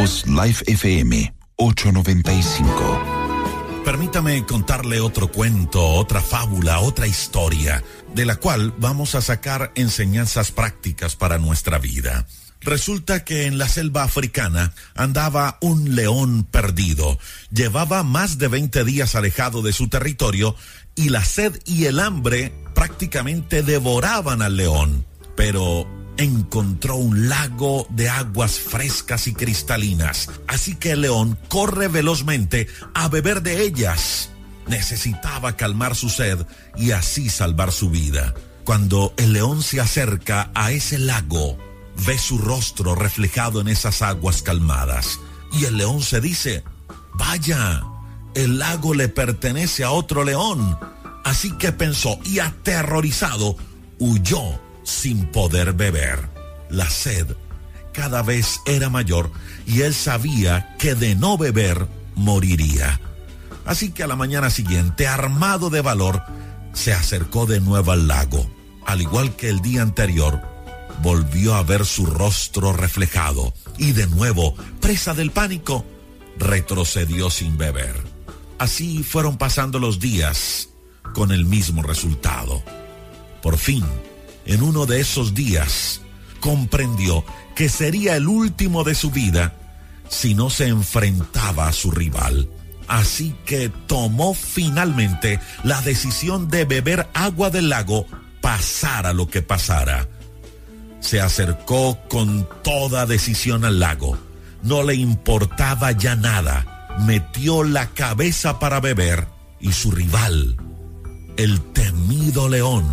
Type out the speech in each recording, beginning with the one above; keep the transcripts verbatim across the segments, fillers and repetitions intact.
Voz Life F M ochocientos noventa y cinco. Permítame contarle otro cuento, otra fábula, otra historia, de la cual vamos a sacar enseñanzas prácticas para nuestra vida. Resulta que en la selva africana andaba un león perdido. Llevaba más de veinte días alejado de su territorio y la sed y el hambre prácticamente devoraban al león. Pero encontró un lago de aguas frescas y cristalinas, así que el león corre velozmente a beber de ellas. Necesitaba calmar su sed y así salvar su vida. Cuando el león se acerca a ese lago, ve su rostro reflejado en esas aguas calmadas y el león se dice: vaya, el lago le pertenece a otro león. Así que pensó y aterrorizado huyó sin poder beber. La sed cada vez era mayor y él sabía que de no beber moriría. Así que a la mañana siguiente, armado de valor, se acercó de nuevo al lago. Al igual que el día anterior, volvió a ver su rostro reflejado y de nuevo, presa del pánico, retrocedió sin beber. Así fueron pasando los días con el mismo resultado. Por fin, en uno de esos días, comprendió que sería el último de su vida si no se enfrentaba a su rival. Así que tomó finalmente la decisión de beber agua del lago, pasara lo que pasara. Se acercó con toda decisión al lago. No le importaba ya nada. Metió la cabeza para beber y su rival, el temido león,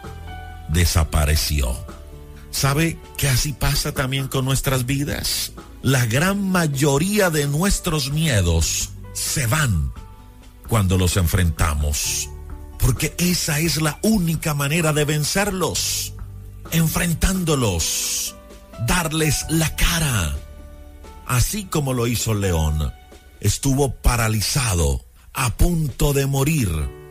desapareció. ¿Sabe que así pasa también con nuestras vidas? La gran mayoría de nuestros miedos se van cuando los enfrentamos, porque esa es la única manera de vencerlos, enfrentándolos, darles la cara. Así como lo hizo el león, estuvo paralizado, a punto de morir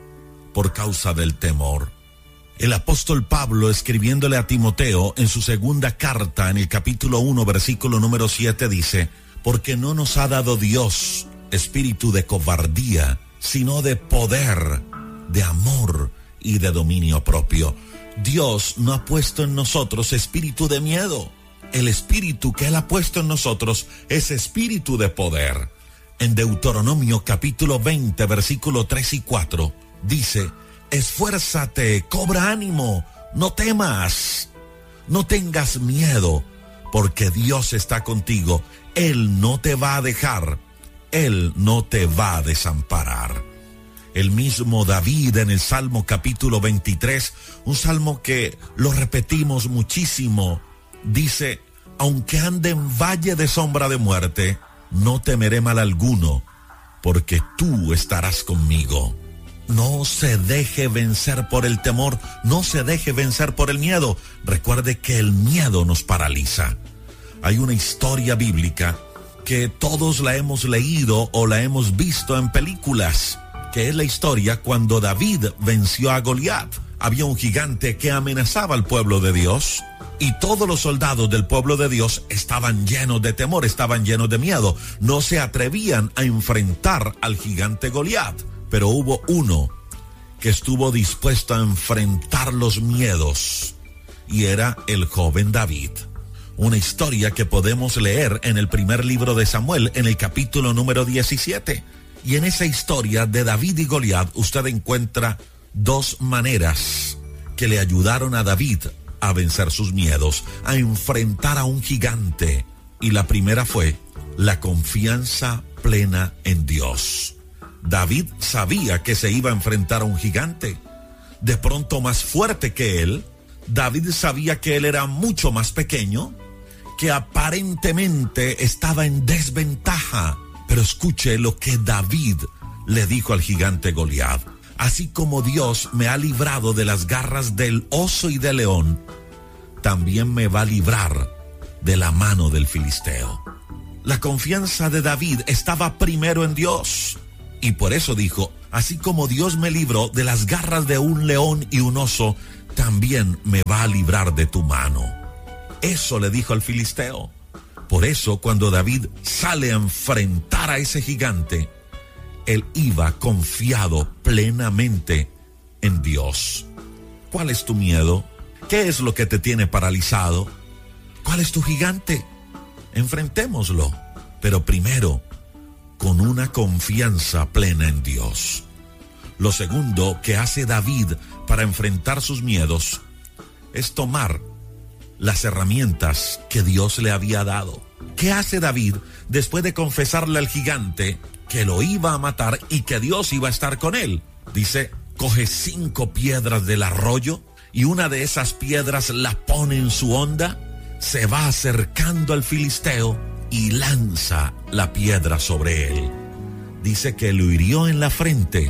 por causa del temor. El apóstol Pablo, escribiéndole a Timoteo en su segunda carta, en el capítulo uno, versículo número siete, dice: porque no nos ha dado Dios espíritu de cobardía, sino de poder, de amor y de dominio propio. Dios no ha puesto en nosotros espíritu de miedo. El espíritu que Él ha puesto en nosotros es espíritu de poder. En Deuteronomio capítulo veinte, versículo tres y cuatro, dice: esfuérzate, cobra ánimo, no temas, no tengas miedo, porque Dios está contigo. Él no te va a dejar, Él no te va a desamparar. El mismo David en el Salmo capítulo veintitrés, un salmo que lo repetimos muchísimo, dice: aunque ande en valle de sombra de muerte, no temeré mal alguno, porque tú estarás conmigo. No se deje vencer por el temor, no se deje vencer por el miedo. Recuerde que el miedo nos paraliza. Hay una historia bíblica que todos la hemos leído o la hemos visto en películas, que es la historia cuando David venció a Goliat. Había un gigante que amenazaba al pueblo de Dios y todos los soldados del pueblo de Dios estaban llenos de temor, estaban llenos de miedo. No se atrevían a enfrentar al gigante Goliat. Pero hubo uno que estuvo dispuesto a enfrentar los miedos, y era el joven David. Una historia que podemos leer en el primer libro de Samuel, en el capítulo número diecisiete. Y en esa historia de David y Goliat, usted encuentra dos maneras que le ayudaron a David a vencer sus miedos, a enfrentar a un gigante. Y la primera fue la confianza plena en Dios. David sabía que se iba a enfrentar a un gigante, de pronto más fuerte que él. David sabía que él era mucho más pequeño, que aparentemente estaba en desventaja. Pero escuche lo que David le dijo al gigante Goliat: así como Dios me ha librado de las garras del oso y del león, también me va a librar de la mano del filisteo. La confianza de David estaba primero en Dios. Y por eso dijo: así como Dios me libró de las garras de un león y un oso, también me va a librar de tu mano. Eso le dijo al filisteo. Por eso, cuando David sale a enfrentar a ese gigante, él iba confiado plenamente en Dios. ¿Cuál es tu miedo? ¿Qué es lo que te tiene paralizado? ¿Cuál es tu gigante? Enfrentémoslo, pero primero, con una confianza plena en Dios. Lo segundo que hace David para enfrentar sus miedos es tomar las herramientas que Dios le había dado. ¿Qué hace David después de confesarle al gigante que lo iba a matar y que Dios iba a estar con él? Dice, coge cinco piedras del arroyo y una de esas piedras la pone en su honda, se va acercando al filisteo y lanza la piedra sobre él. Dice que lo hirió en la frente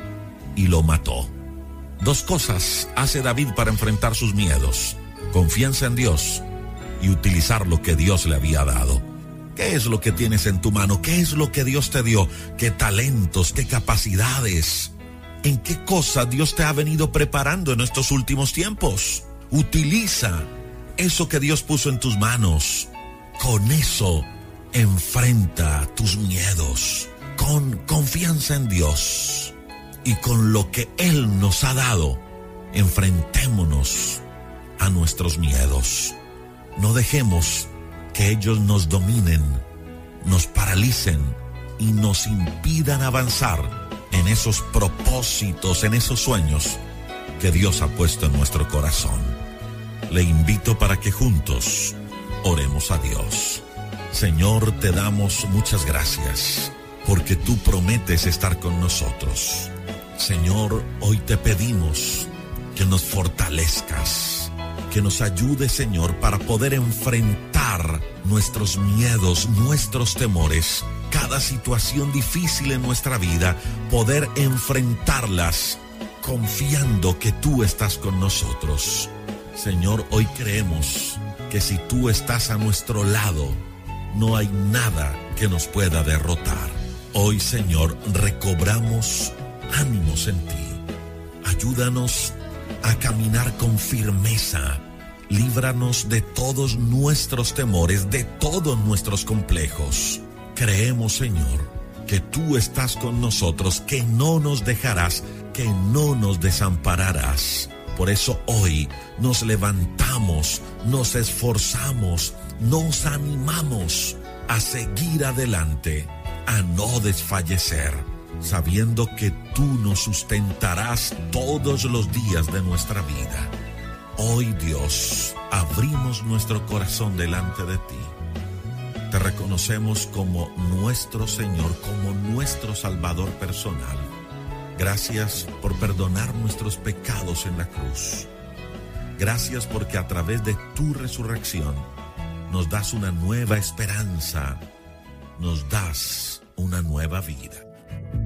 y lo mató. Dos cosas hace David para enfrentar sus miedos: confianza en Dios y utilizar lo que Dios le había dado. ¿Qué es lo que tienes en tu mano? ¿Qué es lo que Dios te dio? ¿Qué talentos? ¿Qué capacidades? ¿En qué cosa Dios te ha venido preparando en estos últimos tiempos? Utiliza eso que Dios puso en tus manos. Con eso enfrenta tus miedos, con confianza en Dios y con lo que Él nos ha dado. Enfrentémonos a nuestros miedos. No dejemos que ellos nos dominen, nos paralicen y nos impidan avanzar en esos propósitos, en esos sueños que Dios ha puesto en nuestro corazón. Le invito para que juntos oremos a Dios. Señor, te damos muchas gracias porque tú prometes estar con nosotros. Señor, hoy te pedimos que nos fortalezcas, que nos ayudes, Señor, para poder enfrentar nuestros miedos, nuestros temores, cada situación difícil en nuestra vida, poder enfrentarlas confiando que tú estás con nosotros. Señor, hoy creemos que si tú estás a nuestro lado, no hay nada que nos pueda derrotar. Hoy, Señor, recobramos ánimos en ti. Ayúdanos a caminar con firmeza. Líbranos de todos nuestros temores, de todos nuestros complejos. Creemos, Señor, que tú estás con nosotros, que no nos dejarás, que no nos desampararás. Por eso hoy nos levantamos, nos esforzamos, nos animamos a seguir adelante, a no desfallecer, sabiendo que tú nos sustentarás todos los días de nuestra vida. Hoy, Dios, abrimos nuestro corazón delante de ti. Te reconocemos como nuestro Señor, como nuestro Salvador personal. Gracias por perdonar nuestros pecados en la cruz. Gracias porque a través de tu resurrección nos das una nueva esperanza, nos das una nueva vida.